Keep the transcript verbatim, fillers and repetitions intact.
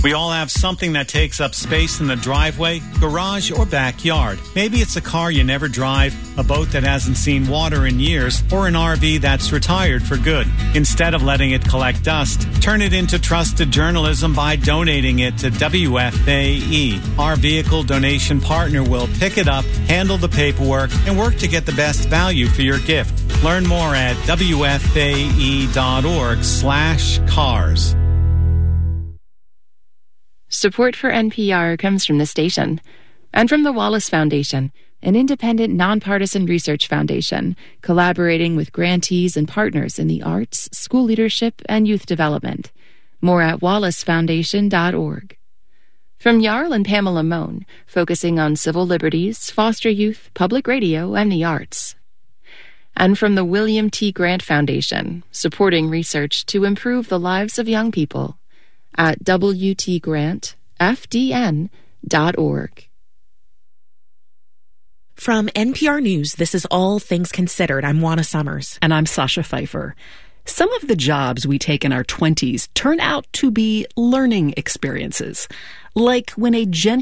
We all have something that takes up space in the driveway, garage, or backyard. Maybe it's a car you never drive, a boat that hasn't seen water in years, or an R V that's retired for good. Instead of letting it collect dust, turn it into trusted journalism by donating it to W F A E. Our vehicle donation partner will pick it up, handle the paperwork, and work to get the best value for your gift. Learn more at W F A E dot org slash cars. Support for N P R comes from the station and from the Wallace Foundation, an independent, nonpartisan research foundation collaborating with grantees and partners in the arts, school leadership, and youth development. More at wallace foundation dot org. From Jarl and Pamela Mohn, focusing on civil liberties, foster youth, public radio, and the arts. And from the William T. Grant Foundation, supporting research to improve the lives of young people, at w t grant f d n dot org. From N P R News, this is All Things Considered. I'm Juana Summers. And I'm Sasha Pfeiffer. Some of the jobs we take in our twenties turn out to be learning experiences. Like when a gentle